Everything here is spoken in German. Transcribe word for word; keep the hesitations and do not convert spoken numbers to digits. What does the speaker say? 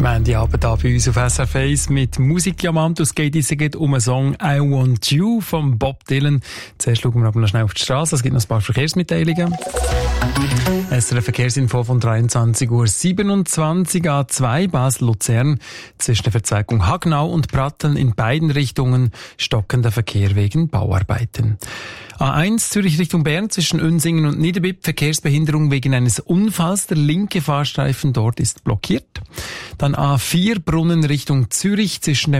Abend hier bei uns auf S R F eins mit Musikdiamant. Es geht jetzt um einen Song «I Want You» von Bob Dylan. Zuerst schauen wir aber noch schnell auf die Straße. Es gibt noch ein paar Verkehrsmitteilungen. S R F Verkehrsinfo von dreiundzwanzig Uhr siebenundzwanzig. A zwei Basel-Luzern zwischen der Verzweigung Hagnau und Pratteln in beiden Richtungen stockender Verkehr wegen Bauarbeiten. A eins Zürich Richtung Bern zwischen Unsingen und Niederbipp Verkehrsbehinderung wegen eines Unfalls. Der linke Fahrstreifen dort ist blockiert. Dann A vier Brunnen Richtung Zürich zwischen dem